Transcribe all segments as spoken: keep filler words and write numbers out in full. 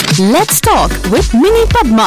Let's talk with Mini Padma.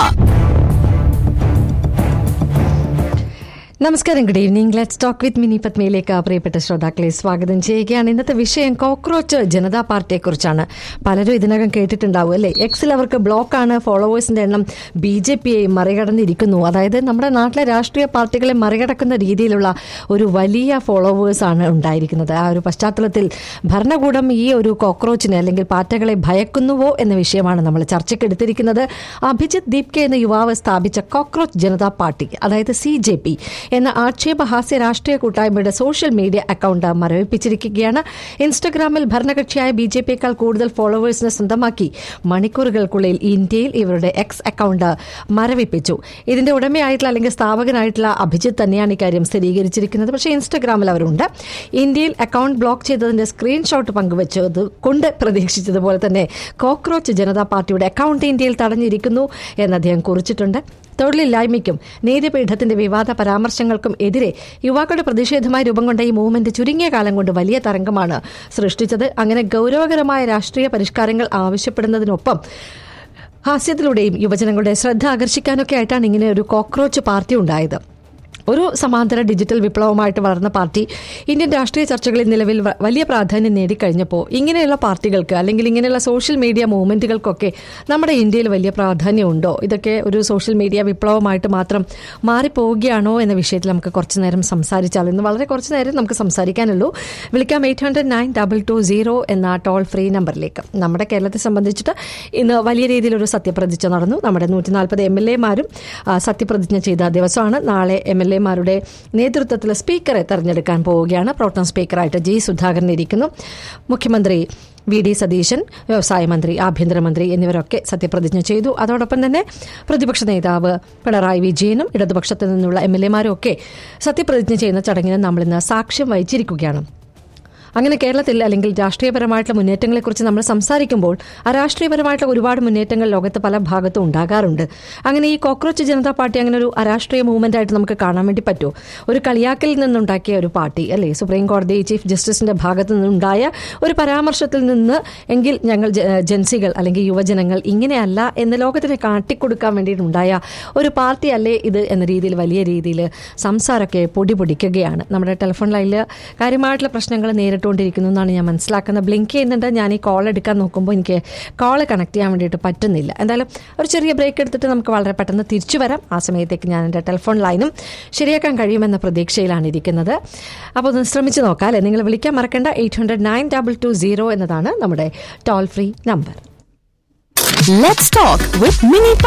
നമസ്കാരം, good evening. Let's talk with mini പത്മയിലേക്ക് പ്രിയപ്പെട്ട ശ്രോതാക്കളെ സ്വാഗതം ചെയ്യുകയാണ്. ഇന്നത്തെ വിഷയം കോക്രോച്ച് ജനതാ പാർട്ടിയെക്കുറിച്ചാണ്. പലരും ഇതിനകം കേട്ടിട്ടുണ്ടാവും അല്ലേ? എക്സിൽ അവർക്ക് ബ്ലോക്കാണ്, ഫോളോവേഴ്സിന്റെ എണ്ണം ബി ജെ പിയെ മറികടന്നിരിക്കുന്നു. അതായത് നമ്മുടെ നാട്ടിലെ രാഷ്ട്രീയ പാർട്ടികളെ മറികടക്കുന്ന രീതിയിലുള്ള ഒരു വലിയ ഫോളോവേഴ്സാണ് ഉണ്ടായിരിക്കുന്നത്. ആ ഒരു പശ്ചാത്തലത്തിൽ ഭരണകൂടം ഈ ഒരു കോക്രോച്ചിനെ അല്ലെങ്കിൽ പാറ്റകളെ ഭയക്കുന്നുവോ എന്ന വിഷയമാണ് നമ്മൾ ചർച്ചയ്ക്കെടുത്തിരിക്കുന്നത്. അഭിജിത്ത് ദീപ്കെ എന്ന യുവാവ് സ്ഥാപിച്ച കോക്രോച്ച് ജനതാ പാർട്ടി, അതായത് സി ജെ പി എന്ന ആക്ഷേപഹാസ്യ രാഷ്ട്രീയ കൂട്ടായ്മയുടെ സോഷ്യൽ മീഡിയ അക്കൗണ്ട് മരവിപ്പിച്ചിരിക്കുകയാണ്. ഇൻസ്റ്റഗ്രാമിൽ ഭരണകക്ഷിയായ ബി ജെ പിയേക്കാൾ കൂടുതൽ ഫോളോവേഴ്സിനെ സ്വന്തമാക്കി മണിക്കൂറുകൾക്കുള്ളിൽ ഇന്ത്യയിൽ ഇവരുടെ എക്സ് അക്കൗണ്ട് മരവിപ്പിച്ചു. ഇതിന്റെ ഉടമയായിട്ടുള്ള അല്ലെങ്കിൽ സ്ഥാപകനായിട്ടുള്ള അഭിജിത്ത് തന്നെയാണ് ഇക്കാര്യം സ്ഥിരീകരിച്ചിരിക്കുന്നത്. പക്ഷേ ഇൻസ്റ്റഗ്രാമിൽ അവരുണ്ട്. ഇന്ത്യയിൽ അക്കൗണ്ട് ബ്ലോക്ക് ചെയ്തതിന്റെ സ്ക്രീൻഷോട്ട് പങ്കുവച്ചത് കൊണ്ട് പ്രതീക്ഷിച്ചതുപോലെ തന്നെ കോക്രോച്ച് ജനതാ പാർട്ടിയുടെ അക്കൗണ്ട് ഇന്ത്യയിൽ തടഞ്ഞിരിക്കുന്നു എന്ന് അദ്ദേഹം കുറിച്ചിട്ടുണ്ട്. തൊഴിലില്ലായ്മയ്ക്കും നീതിപീഠത്തിന്റെ വിവാദ പരാമർശങ്ങൾക്കും എതിരെ യുവാക്കളുടെ പ്രതിഷേധമായി രൂപം കൊണ്ട ഈ മൂവ്മെന്റ് ചുരുങ്ങിയ കാലം കൊണ്ട് വലിയ തരംഗമാണ് സൃഷ്ടിച്ചത്. അങ്ങനെ ഗൌരവകരമായ രാഷ്ട്രീയ പരിഷ്കാരങ്ങൾ ആവശ്യപ്പെടുന്നതിനൊപ്പം ഹാസ്യത്തിലൂടെയും യുവജനങ്ങളുടെ ശ്രദ്ധ ആകർഷിക്കാനൊക്കെ ആയിട്ടാണ് ഇങ്ങനെ ഒരു കോക്രോച്ച് പാർട്ടി ഉണ്ടായത്. ഒരു സമാന്തര ഡിജിറ്റൽ വിപ്ലവമായിട്ട് വളർന്ന പാർട്ടി ഇന്ത്യൻ രാഷ്ട്രീയ ചർച്ചകളിൽ നിലവിൽ വലിയ പ്രാധാന്യം നേടിക്കഴിഞ്ഞപ്പോൾ ഇങ്ങനെയുള്ള പാർട്ടികൾക്ക് അല്ലെങ്കിൽ ഇങ്ങനെയുള്ള സോഷ്യൽ മീഡിയ മൂവ്മെന്റുകൾക്കൊക്കെ നമ്മുടെ ഇന്ത്യയിൽ വലിയ പ്രാധാന്യമുണ്ടോ? ഇതൊക്കെ ഒരു സോഷ്യൽ മീഡിയ വിപ്ലവമായിട്ട് മാത്രം മാറിപ്പോവുകയാണോ എന്ന വിഷയത്തിൽ നമുക്ക് കുറച്ച് നേരം സംസാരിച്ചാൽ. ഇന്ന് വളരെ കുറച്ച് നേരം നമുക്ക് സംസാരിക്കാനുള്ളൂ. വിളിക്കാം eight hundred nine double two zero എന്ന ടോൾ ഫ്രീ നമ്പറിലേക്ക്. നമ്മുടെ കേരളത്തെ സംബന്ധിച്ചിട്ട് ഇന്ന് വലിയ രീതിയിലൊരു സത്യപ്രതിജ്ഞ നടന്നു. നമ്മുടെ നൂറ്റി നാൽപ്പത് എം എൽ എമാരും സത്യപ്രതിജ്ഞ ചെയ്ത ദിവസമാണ്. നാളെ എം എൽ എമാരുടെ നേതൃത്വത്തിൽ സ്പീക്കറെ തെരഞ്ഞെടുക്കാൻ പോവുകയാണ്. പ്രോട്ടം സ്പീക്കറായിട്ട് ജി സുധാകരൻ ഇരിക്കുന്നു. മുഖ്യമന്ത്രി വി ഡി സതീശൻ, വ്യവസായ മന്ത്രി, ആഭ്യന്തരമന്ത്രി എന്നിവരൊക്കെ സത്യപ്രതിജ്ഞ ചെയ്തു. അതോടൊപ്പം തന്നെ പ്രതിപക്ഷ നേതാവ് പിണറായി വിജയനും ഇടതുപക്ഷത്തു നിന്നുള്ള എം എൽ എമാരും ഒക്കെ സത്യപ്രതിജ്ഞ ചെയ്യുന്ന ചടങ്ങിന് നമ്മളിന്ന് സാക്ഷ്യം വഹിച്ചിരിക്കുകയാണ്. അങ്ങനെ കേരളത്തിൽ അല്ലെങ്കിൽ രാഷ്ട്രീയപരമായിട്ടുള്ള മുന്നേറ്റങ്ങളെക്കുറിച്ച് നമ്മൾ സംസാരിക്കുമ്പോൾ അരാഷ്ട്രീയപരമായിട്ടുള്ള ഒരുപാട് മുന്നേറ്റങ്ങൾ ലോകത്ത് പല ഭാഗത്തും ഉണ്ടാകാറുണ്ട്. അങ്ങനെ ഈ കോക്രോച്ച് ജനതാ പാർട്ടി അങ്ങനെ ഒരു അരാഷ്ട്രീയ മൂവ്മെന്റ് ആയിട്ട് നമുക്ക് കാണാൻ വേണ്ടി പറ്റുമോ? ഒരു കളിയാക്കലിൽ നിന്നുണ്ടാക്കിയ ഒരു പാർട്ടി അല്ലേ? സുപ്രീം കോടതി ചീഫ് ജസ്റ്റിസിന്റെ ഭാഗത്തു നിന്നുണ്ടായ ഒരു പരാമർശത്തിൽ നിന്ന് എങ്കിൽ ഞങ്ങൾ ജൻസികൾ അല്ലെങ്കിൽ യുവജനങ്ങൾ ഇങ്ങനെയല്ല എന്ന് ലോകത്തിന് കാട്ടിക്കൊടുക്കാൻ വേണ്ടിയിട്ടുണ്ടായ ഒരു പാർട്ടി അല്ലേ ഇത് എന്ന രീതിയിൽ വലിയ രീതിയിൽ സംസാരമൊക്കെ പൊടി പൊടിക്കുകയാണ്. നമ്മുടെ ടെലിഫോൺ ലൈനിൽ കാര്യമായിട്ടുള്ള പ്രശ്നങ്ങൾ നേരിട്ട് ിരിക്കുന്നു എന്നാണ് ഞാൻ മനസ്സിലാക്കുന്നത്. ബ്ലിങ്ക് ചെയ്യുന്നുണ്ട്. ഞാൻ ഈ കോൾ എടുക്കാൻ നോക്കുമ്പോൾ എനിക്ക് കോള് കണക്ട് ചെയ്യാൻ വേണ്ടിയിട്ട് പറ്റുന്നില്ല. എന്തായാലും ഒരു ചെറിയ ബ്രേക്ക് എടുത്തിട്ട് നമുക്ക് വളരെ പെട്ടെന്ന് തിരിച്ചു വരാം. ആ സമയത്തേക്ക് ഞാൻ എൻ്റെ ടെലിഫോൺ ലൈനും ശരിയാക്കാൻ കഴിയുമെന്ന പ്രതീക്ഷയിലാണ് ഇരിക്കുന്നത്. അപ്പോൾ ഒന്ന് ശ്രമിച്ചു നോക്കാം അല്ലേ? നിങ്ങൾ വിളിക്കാൻ മറക്കേണ്ട eight hundred nine double two zero എന്നതാണ് നമ്മുടെ toll free number. Let's talk with Mini